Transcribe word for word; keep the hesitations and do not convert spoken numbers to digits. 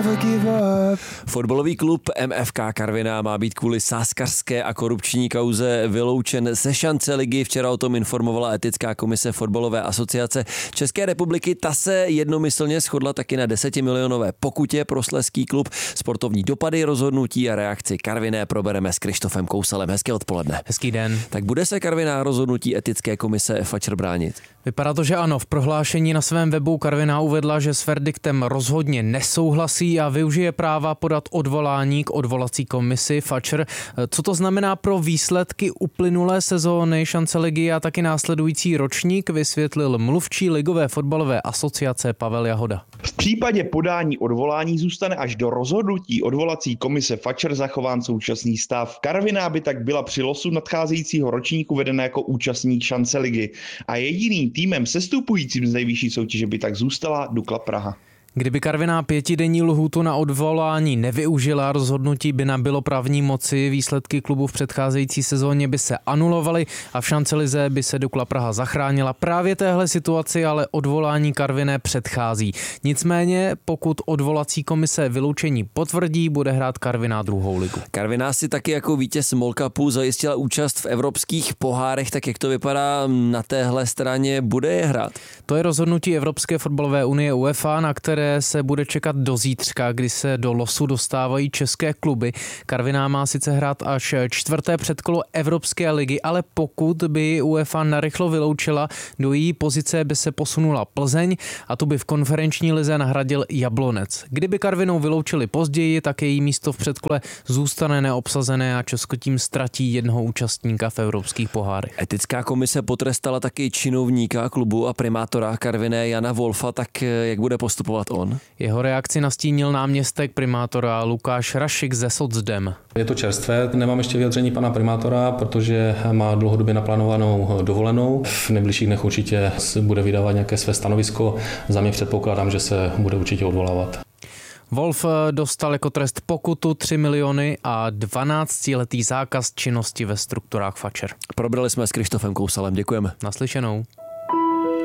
never give up. Fotbalový klub M F K Karviná má být kvůli sázkařské a korupční kauze vyloučen ze šance ligy. Včera o tom informovala etická komise fotbalové asociace České republiky. Ta se jednomyslně shodla taky na desetimilionové pokutě pro slezský klub. Sportovní dopady, rozhodnutí a reakci Karviné probereme s Krištofem Kousalem. Hezké odpoledne. Hezký den. Tak bude se Karviná rozhodnutí etické komise Fatcher bránit? Vypadá to, že ano. V prohlášení na svém webu Karviná uvedla, že s verdiktem rozhodně nesouhlasí a využije práva podat odvolání k odvolací komisi Fatcher. Co to znamená pro výsledky uplynulé sezóny šance ligy a taky následující ročník, vysvětlil mluvčí ligové fotbalové asociace Pavel Jahoda. V případě podání odvolání zůstane až do rozhodnutí odvolací komise Fatcher zachován současný stav. Karviná by tak byla při losu nadcházejícího ročníku vedena jako účastník šance ligy a jediným týmem sestupujícím z nejvyšší soutěže by tak zůstala Dukla Praha. Kdyby Karviná pětidenní lhůtu na odvolání nevyužila, rozhodnutí by nabylo právní moci, výsledky klubu v předcházející sezóně by se anulovaly a v šance lize by se Dukla Praha zachránila. Právě téhle situaci ale odvolání Karviné předchází. Nicméně, pokud odvolací komise vyloučení potvrdí, bude hrát Karviná druhou ligu. Karviná si taky jako vítěz MOL Cupu zajistila účast v evropských pohárech, tak jak to vypadá na téhle straně, bude je hrát? To je rozhodnutí Evropské fotbalové unie UEFA, na které se bude čekat do zítřka, kdy se do losu dostávají české kluby. Karviná má sice hrát až čtvrté předkolo Evropské ligy, ale pokud by UEFA narychlo vyloučila, do její pozice by se posunula Plzeň a tu by v konferenční lize nahradil Jablonec. Kdyby Karvinou vyloučili později, tak její místo v předkole zůstane neobsazené a Česko tím ztratí jednoho účastníka v evropských pohárech. Etická komise potrestala taky činovníka klubu a primátora Karviné Jana Wolfa, tak jak bude postupovat on? Jeho reakci nastínil náměstek primátora Lukáš Rašik ze Socdem. Je to čerstvé, nemám ještě vyjádření pana primátora, protože má dlouhodobě naplánovanou dovolenou. V nejbližších dnech určitě bude vydávat nějaké své stanovisko. Za mě předpokládám, že se bude určitě odvolávat. Wolf dostal jako trest pokutu tři miliony a dvanáctiletý zákaz činnosti ve strukturách Fatcher. Probrali jsme s Krištofem Kousalem, děkujeme. Naslyšenou.